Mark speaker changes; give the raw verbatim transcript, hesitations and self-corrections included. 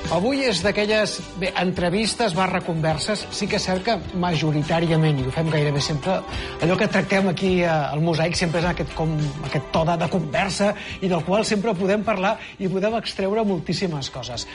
Speaker 1: Avui és d'aquelles entrevistes barra converses, sí que és cert que majoritàriament, i ho fem gairebé sempre, allò que tractem aquí al Mosaic sempre és aquest, com, aquest to de conversa i del qual sempre podem parlar i podem extreure moltíssimes coses.